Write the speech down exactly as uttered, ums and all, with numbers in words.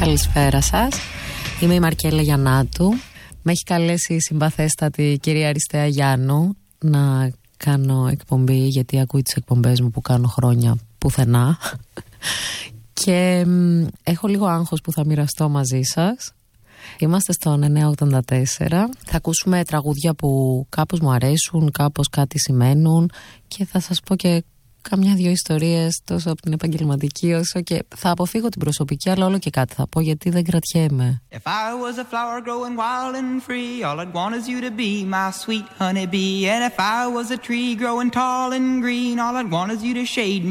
Καλησπέρα σας. Είμαι η Μαρκέλα Γιαννάτου. Με έχει καλέσει η συμπαθέστατη κυρία Αριστεία Γιάννου να κάνω εκπομπή, γιατί ακούει τις εκπομπές μου που κάνω χρόνια πουθενά. Και μ, έχω λίγο άγχος που θα μοιραστώ μαζί σας. Είμαστε στο εννιακόσια ογδόντα τέσσερα. Θα ακούσουμε τραγούδια που κάπως μου αρέσουν, κάπως κάτι σημαίνουν, και θα σας πω και καμιά δυο ιστορίες τόσο από την επαγγελματική όσο και θα αποφύγω την προσωπική, αλλά όλο και κάτι θα πω γιατί δεν κρατιέμαι. If I was a flower growing wild and free, all I'd want is you to be my sweet honey bee. And if I was a tree growing tall and green, all I'd want is you to shade